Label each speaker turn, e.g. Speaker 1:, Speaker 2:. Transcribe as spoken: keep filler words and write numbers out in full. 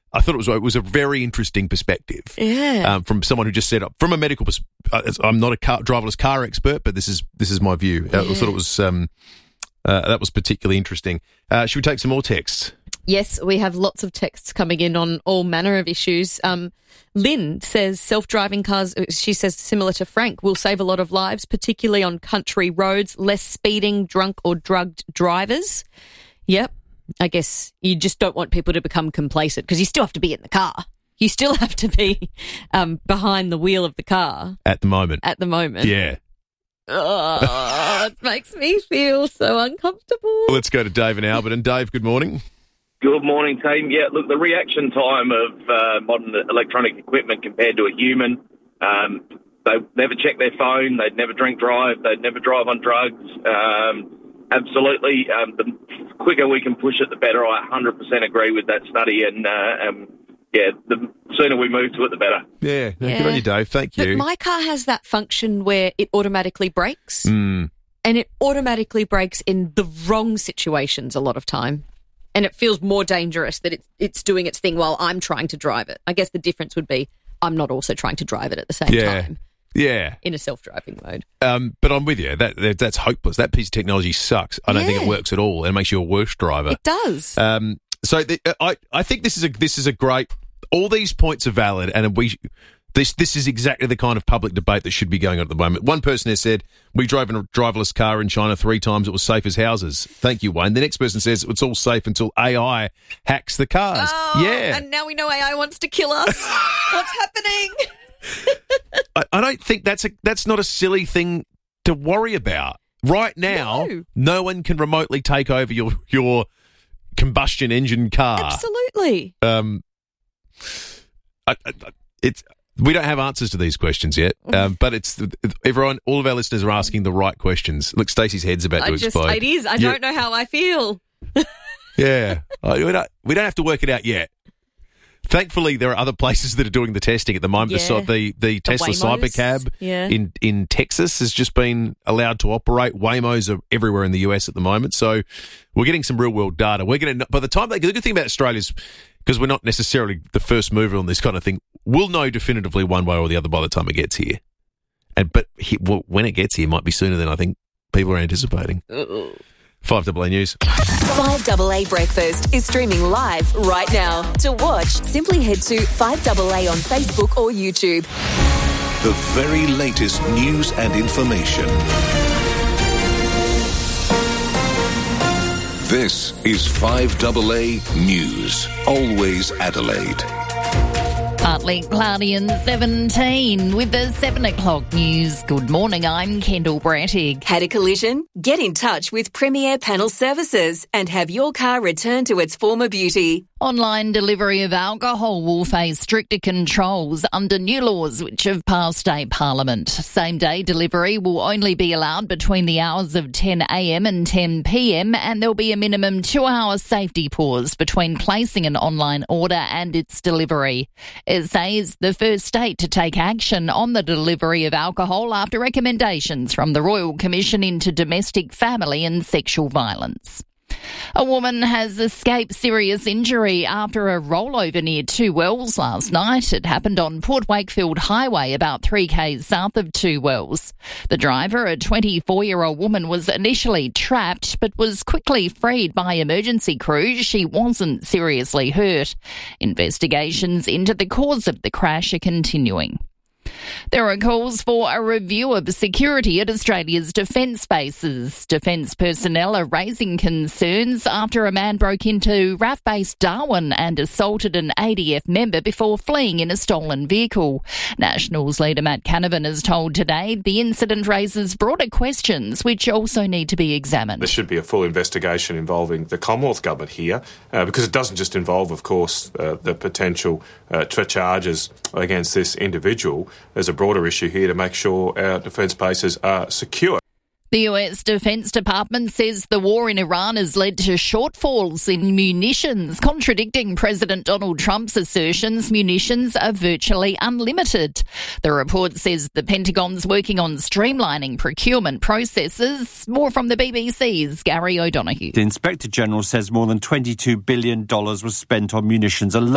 Speaker 1: I thought it was it was a very interesting perspective.
Speaker 2: Yeah.
Speaker 1: Um, from someone who just said, from a medical pers- uh, I'm not a car, driverless car expert, but this is this is my view. Yeah. I thought it was um, uh, that was particularly interesting. Uh, should we take some more texts?
Speaker 2: Yes, we have lots of texts coming in on all manner of issues. Um, Lynn says self-driving cars, she says similar to Frank, will save a lot of lives, particularly on country roads, less speeding, drunk or drugged drivers. Yep. I guess you just don't want people to become complacent because you still have to be in the car. You still have to be um, behind the wheel of the car.
Speaker 1: At the moment.
Speaker 2: At the moment.
Speaker 1: Yeah.
Speaker 2: Oh, it makes me feel so uncomfortable.
Speaker 1: Let's go to Dave in Alberton. Dave, good morning.
Speaker 3: Good morning, team. Yeah, look, the reaction time of uh, modern electronic equipment compared to a human, um, they never check their phone, they'd never drink drive, they'd never drive on drugs. Um, absolutely. Um, the quicker we can push it, the better. I one hundred percent agree with that study. And, uh, um, yeah, the sooner we move to it, the better.
Speaker 1: Yeah, no,
Speaker 2: Yeah.
Speaker 1: Good on you, Dave. Thank you.
Speaker 2: But my car has that function where it automatically brakes,
Speaker 1: Mm.
Speaker 2: and it automatically brakes in the wrong situations a lot of time. And it feels more dangerous that it's, it's doing its thing while I'm trying to drive it. I guess the difference would be I'm not also trying to drive it at the same
Speaker 1: Yeah.
Speaker 2: time
Speaker 1: Yeah.
Speaker 2: in a self-driving mode.
Speaker 1: Um, but I'm with you. That, that That's hopeless. That piece of technology sucks. I don't think it
Speaker 2: Yeah.
Speaker 1: works at all. It makes you a worse driver.
Speaker 2: It does.
Speaker 1: Um, so the, I, I think this is a this is a great. All these points are valid, and we this this is exactly the kind of public debate that should be going on at the moment. One person has said we drove in a driverless car in China three times. It was safe as houses. Thank you, Wayne. The next person says it's all safe until A I hacks the cars.
Speaker 2: Oh,
Speaker 1: yeah,
Speaker 2: and now we know A I wants to kill us. What's happening?
Speaker 1: I, I don't think that's a that's not a silly thing to worry about. Right now,
Speaker 2: No.
Speaker 1: no one can remotely take over your your combustion engine car.
Speaker 2: Absolutely.
Speaker 1: Um, I, I, it's we don't have answers to these questions yet, um, but it's everyone. All of our listeners are asking the right questions. Look, Stacey's head's about
Speaker 2: I
Speaker 1: to
Speaker 2: just,
Speaker 1: explode.
Speaker 2: it is. I
Speaker 1: You're-
Speaker 2: don't know how I feel.
Speaker 1: Yeah, Uh, we don't. We don't have to work it out yet. Thankfully, there are other places that are doing the testing at the moment. The
Speaker 2: Yeah.
Speaker 1: so the, the Tesla
Speaker 2: Waymos.
Speaker 1: Cybercab
Speaker 2: Yeah.
Speaker 1: in, in Texas has just been allowed to operate. Waymos are everywhere in the U S at the moment. So we're getting some real world data. We're going to, by the time, they, the good thing about Australia is, because we're not necessarily the first mover on this kind of thing, we'll know definitively one way or the other by the time it gets here. And But he, well, when it gets here, it might be sooner than I think people are anticipating.
Speaker 2: Uh-oh.
Speaker 1: five double A News.
Speaker 4: five double A Breakfast is streaming live right now. To watch, simply head to five double A on Facebook or YouTube.
Speaker 5: The very latest news and information. This is five double A News. Always Adelaide.
Speaker 6: Partly cloudy and seventeen with the seven o'clock news. Good morning, I'm Kendall Brattig.
Speaker 4: Had a collision? Get in touch with Premier Panel Services and have your car returned to its former beauty.
Speaker 6: Online delivery of alcohol will face stricter controls under new laws which have passed state parliament. Same-day delivery will only be allowed between the hours of ten a m and ten p m, and there'll be a minimum two-hour safety pause between placing an online order and its delivery. S A is the first state to take action on the delivery of alcohol after recommendations from the Royal Commission into Domestic, Family and Sexual Violence. A woman has escaped serious injury after a rollover near Two Wells last night. It happened on Port Wakefield Highway about three k's south of Two Wells. The driver, a twenty-four-year-old woman, was initially trapped but was quickly freed by emergency crews. She wasn't seriously hurt. Investigations into the cause of the crash are continuing. There are calls for a review of security at Australia's defence bases. Defence personnel are raising concerns after a man broke into R A F Base Darwin and assaulted an A D F member before fleeing in a stolen vehicle. Nationals leader Matt Canavan has told Today the incident raises broader questions which also need to be examined.
Speaker 7: There should be a full investigation involving the Commonwealth Government here, uh, because it doesn't just involve, of course, uh, the potential uh, for charges against this individual. There's a broader issue here to make sure our defence bases are secure.
Speaker 6: The U S Defence Department says the war in Iran has led to shortfalls in munitions, contradicting President Donald Trump's assertions munitions are virtually unlimited. The report says the Pentagon's working on streamlining procurement processes. More from the B B C's Gary O'Donoghue.
Speaker 8: The Inspector General says more than twenty-two billion dollars was spent on munitions alone.